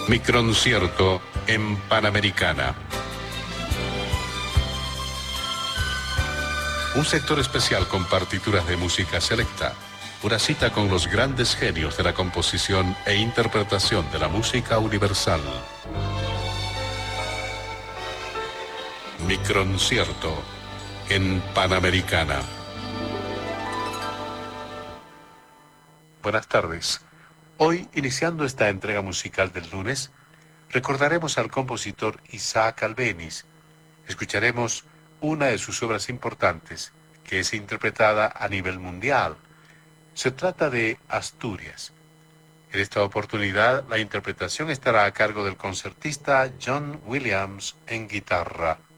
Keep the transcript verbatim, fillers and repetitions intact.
Microncierto en Panamericana. Un sector especial con partituras de música selecta. Una cita con los grandes genios de la composición e interpretación de la música universal. Microncierto en Panamericana. Buenas tardes. Hoy, iniciando esta entrega musical del lunes, recordaremos al compositor Isaac Albéniz. Escucharemos una de sus obras importantes, que es interpretada a nivel mundial. Se trata de Asturias. En esta oportunidad, la interpretación estará a cargo del concertista John Williams en guitarra.